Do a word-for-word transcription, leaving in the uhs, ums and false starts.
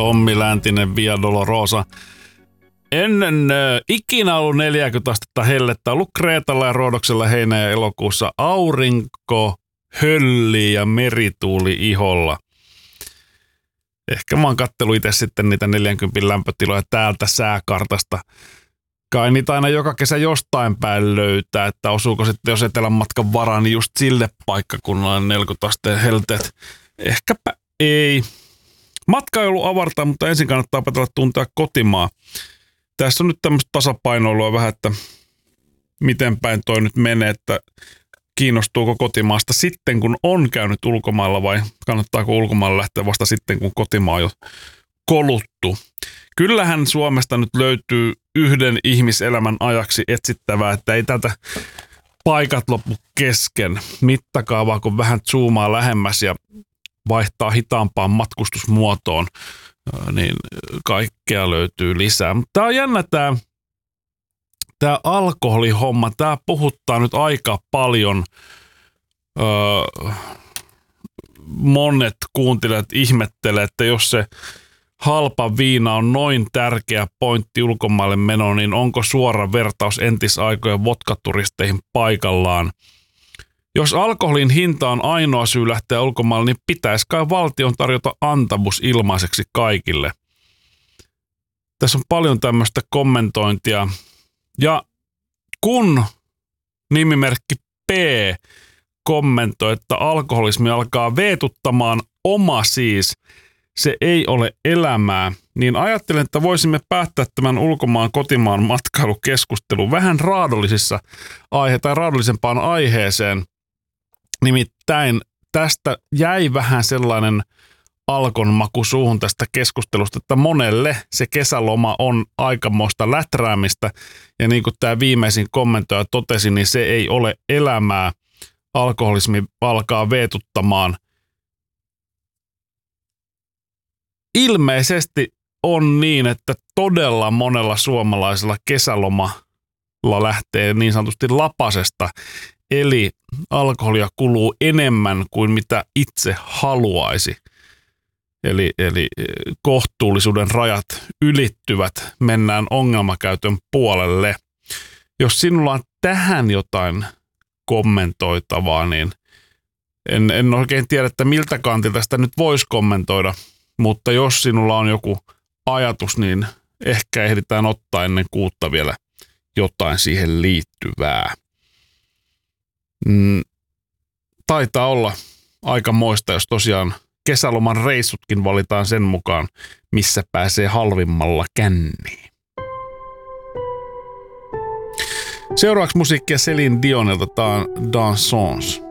Tommi Läntinen, Via Dolorosa. Ennen äh, ikinä ollut neljäkymmentä astetta hellettä, ollut Kreetalla ja Roodoksella heinä- ja elokuussa aurinko, hölli ja merituuli iholla. Ehkä mä oon kattellut itse sitten niitä neljäkymmentä lämpötiloja täältä sääkartasta. Kai niitä aina joka kesä jostain päin löytää, että osuuko sitten jos etelän matkan varaan, niin just sille paikkakunnalle neljäkymmentä asteen helteet. Ehkäpä ei. Matka ei ollut avartaa, mutta ensin kannattaa opetella tuntea kotimaa. Tässä on nyt tämmöistä tasapainoilua vähän, että miten päin toi nyt menee, että kiinnostuuko kotimaasta sitten, kun on käynyt ulkomailla vai kannattaako ulkomailla lähteä vasta sitten, kun kotimaa on jo koluttu. Kyllähän Suomesta nyt löytyy yhden ihmiselämän ajaksi etsittävää, että ei tätä paikat loppu kesken. Mittakaavaa, kun vähän zoomaa lähemmäs ja vaihtaa hitaampaan matkustusmuotoon, niin kaikkea löytyy lisää. Mutta tää on jännä tää, tää alkoholihomma. Tää puhuttaa nyt aika paljon. Öö, monet kuuntelijat ihmettelee, että jos se halpa viina on noin tärkeä pointti ulkomaille meno, niin onko suora vertaus entisaikojen vodkaturisteihin paikallaan? Jos alkoholin hinta on ainoa syy lähteä ulkomaille, niin pitäisi kai valtion tarjota antamus ilmaiseksi kaikille. Tässä on paljon tämmöistä kommentointia. Ja kun nimimerkki P kommentoi, että alkoholismi alkaa veetuttamaan oma siis, se ei ole elämää, niin ajattelen, että voisimme päättää tämän ulkomaan kotimaan matkailukeskustelun vähän raadollisissa aihe tai raadollisempaan aiheeseen. Nimittäin tästä jäi vähän sellainen alkon maku suuhun tästä keskustelusta, että monelle se kesäloma on aikamoista läträämistä. Ja niin kuin tämä viimeisin kommentoija totesi, niin se ei ole elämää. Alkoholismi alkaa veetuttamaan. Ilmeisesti on niin, että todella monella suomalaisella kesälomalla lähtee niin sanotusti lapasesta. Eli alkoholia kuluu enemmän kuin mitä itse haluaisi. Eli, eli kohtuullisuuden rajat ylittyvät, mennään ongelmakäytön puolelle. Jos sinulla on tähän jotain kommentoitavaa, niin en, en oikein tiedä, että miltä kantilta sitä nyt voisi kommentoida. Mutta jos sinulla on joku ajatus, niin ehkä ehditään ottaa ennen kuutta vielä jotain siihen liittyvää. Mm, taitaa olla aika moista, jos tosiaan kesäloman reissutkin valitaan sen mukaan, missä pääsee halvimmalla känniin. Seuraavaksi musiikkia Céline Dionilta, tää on Dansons.